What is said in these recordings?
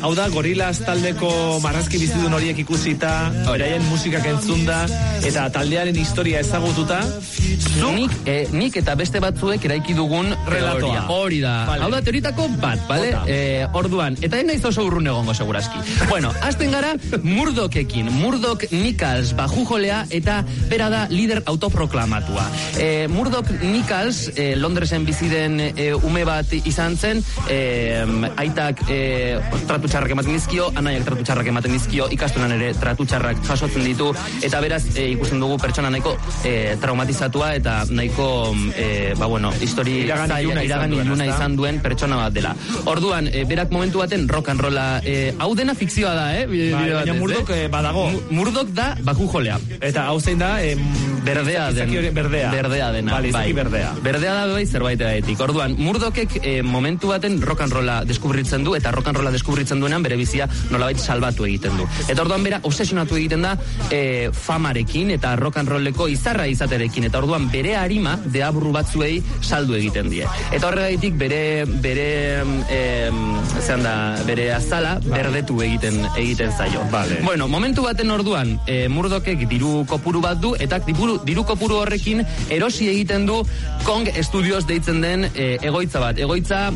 hau da, Gorillaz taldeko marrazki bizidun horiek ikusita, beraien musikak entzunda, eta taldearen historia ezagututa, nik eta beste batzuek eraiki dugun relatoa. Hori da. Hau da, teoritako bat, bale? Orduan, eta ez naiz oso urrun egongo segurazki. Bueno, hasten gara Murdockekin. Murdoc Nichols bajujolea eta bera da lider autoproklamatua. Murdoc Nichols, Londresen biziden ume bat izan zen, aitak tratu txarrak ematen dizkio, anaiak tratu txarrak ematen dizkio, ikastunan ere tratu txarrak jasotzen ditu, eta beraz ikusten dugu pertsona nahiko traumatizatua eta nahiko histori iragani iluna izan duen pertsona bat dela. Orduan, berak momentu baten rock and rolla, hau dena fikzioa da, baina Murdoc badago. Murdoc da bakujolea. Eta hau zein da, berdea dena. Berdea da bai zerbait edaetik. Orduan, Murdocek momentu baten rock and rolla deskubritzen du, eta rock and rolla deskubritzen duenean bere bizia nolabait salbatu egiten du. Eta orduan bera obsesionatu egiten da famarekin eta rock and rolleko izarra izaterekin, eta orduan bere arima deabru batzuei saldu egiten die. Eta horregaitik bere azala berdetu egiten zaio. Bueno, momentu baten orduan Murdocek diru kopuru bat du, eta diru kopuru horrekin erosi egiten du Kong Studios deitzen den egoitza bat. Egoitza,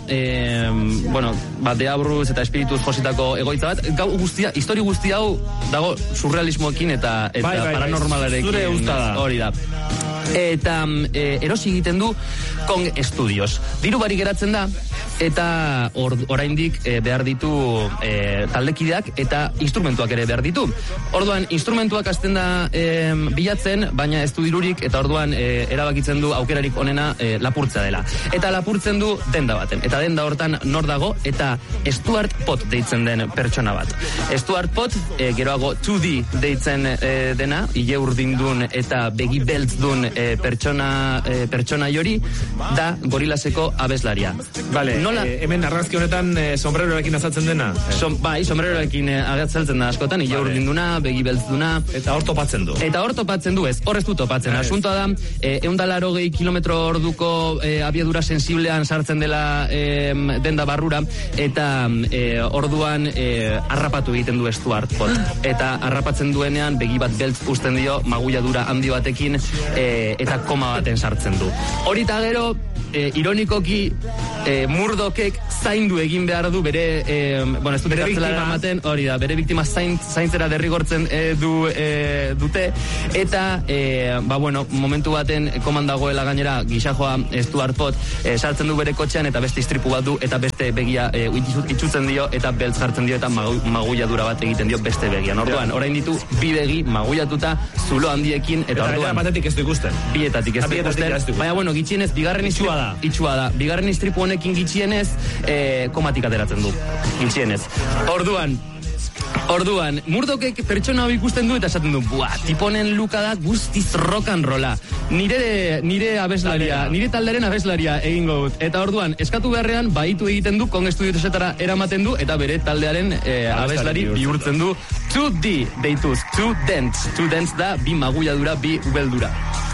deabruz eta espirituz jositako egoitza bat. Histori guzti hau dago surrealismoekin eta paranormalarekin. Zure gustada. Hori da. Eta erosi egiten du Kong Studios. Diru barik geratzen da, eta oraindik behar ditu taldekideak eta instrumentuak ere behar ditu. Orduan, instrumentuak hasten da bilatzen, baina ez du dirurik, eta orduan erabakitzen du aukerarik onena lapurtzea dela. Eta lapurtzen du denda baten. Eta denda hortan nor dago, eta Stuart Pot deitzen den pertsona bat. Stuart Pot, geroago 2D deitzen dena, ile urdindun eta begi beltzdun pertsona jori, da Gorillazeko abeslaria. Hemen argazki honetan sombreroekin azaltzen dena? Sombreroekin azaltzen da askotan, ile urdinduna, begi beltzduna. Eta hor topatzen du? Eta hor topatzen du, ez du topatzen. Asuntoa da, 180 kilometro orduko abiadura sensiblean sartzen dela denda barrura, eta orduan harrapatu egiten du Stuart Pot. Eta harrapatzen duenean begi bat beltz usten dio, magulladura handi batekin, eta koma baten sartzen du. Hori eta gero, ironikoki, Murdocek zaindu egin behar du bere ez dute kartzelara ematen, hori da, bere biktima zaintzera derrigortzen dute, eta momentu baten komandagoela gainera gisajoa Stuart Pot sartzen du bere kotxean, eta beste istripu bat du, eta beste begia itxutzen dio, eta beltz jartzen dio, eta magulladura bat egiten dio beste begian. Orduan, orain ditu bi begi magullatuta zulo handiekin, eta orduan batetik ez du ikusten. Bietatik ez du ikusten. Baina, gitxienez, itxua da. Bigarren istripu honekin gitxienez, komatik ateratzen du. Gitxienez. Orduan, Murdocek pertsona hau ikusten du eta esaten du, tiponen luka da guztiz rock and rolla. Nire abeslaria, nire talderen abeslaria egingo dut. Eta orduan, eskatu beharrean, baitu egiten du, Kong Studiosetara eramaten du, eta bere taldearen abeslari bihurtzen du 2D deituz, 2 Dents. 2 Dents da, bi magulladura, bi ubeldura.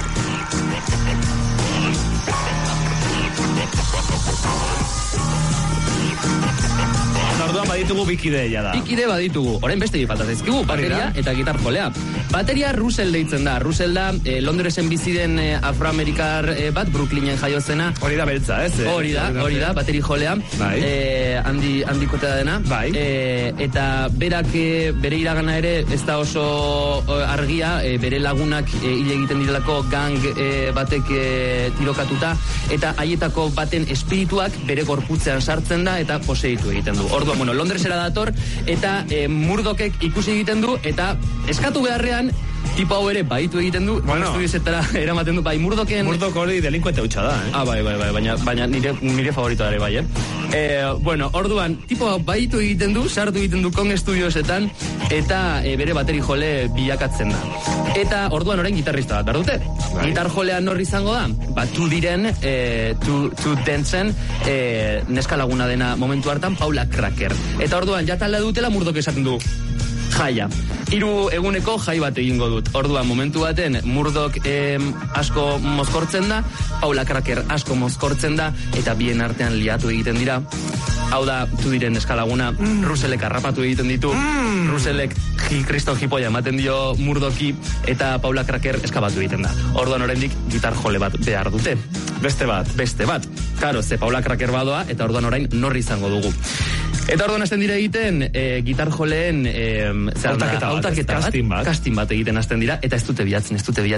Orduan baditugu bikide da. Bikide baditugu. Orain beste faltatzezkigu, bateria eta gitar jolea. Bateria Russell deitzen da. Russell da Londresen biziden afroamerikar bat, Brooklynen jaiozena. Hori da beltza, ez? Hori da, bateri jolea. Handikotea dena. Eta berak bere iragana ere ez da oso argia, bere lagunak hil egiten direlako gang batek tirokatuta, eta haietako baten espirituak bere gorputzean sartzen da eta poseitu egiten du. Orduan, Londresera dator, eta Murdocek ikusi egiten du, eta eskatu beharrean, tipo hau ere baitu egiten du, estudiozetara eramaten du, Murdocken... Murdock hori delinkuente hutsa da, baina nire favoritoa ere bai, orduan, tipo hau baitu egiten du, sartu egiten du Kong Studiosetan, eta bere bateri jole bilakatzen da. Eta orduan orain gitarrista bat behar dute. Gitar jolea norri izango da? Tu diren, tu dentzen, neska laguna dena momentu hartan, Paula Cracker. Eta orduan, jatalda dutela Murdock esaten du, jaia. 3 eguneko jai bat egingo dut. Orduan, momentu baten, Murdock asko mozkortzen da, Paula Cracker asko mozkortzen da, eta bien artean liatu egiten dira. Hau da, tu diren eskalaguna, Ruselek harrapatu egiten ditu, Ruselek kriston jipoia ematen dio Murdoki, eta Paula Cracker eskabatu egiten da. Orduan oraindik gitar jole bat behar dute. Beste bat. Karo, ze Paula Cracker badoa, eta orduan orain norri izango dugu. Eta orduan hasten dira egiten, gitar joleen hautaketa bat, casting bat egiten hasten dira, eta ez dute bilatzen.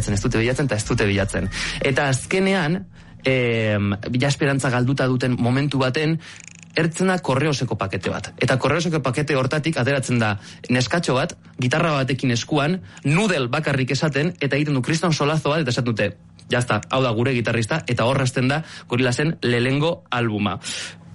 Eta azkenean, bila esperantza galduta duten momentu baten, ertzena korreoseko pakete bat. Eta korreoseko pakete hortatik ateratzen da neskatxo bat, gitarra batekin eskuan, nudel bakarrik esaten, eta egiten du kriston solazo bat, eta esaten dute, jazta, hau da gure gitarrista, eta horrazten da Gorillasen lehengo albuma.